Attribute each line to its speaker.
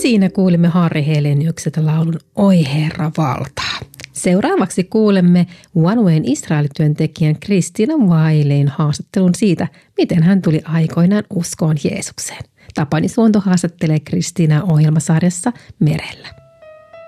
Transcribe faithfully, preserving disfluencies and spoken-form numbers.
Speaker 1: Siinä kuulimme Harri Heleniukselta laulun Oi Herra valtaa. Seuraavaksi kuulemme OneWayn Israel-työntekijän Kristiina Waileyn haastattelun siitä, miten hän tuli aikoinaan uskoon Jeesukseen. Tapani Suonto haastattelee Kristiinaa ohjelmasarjassa Merellä.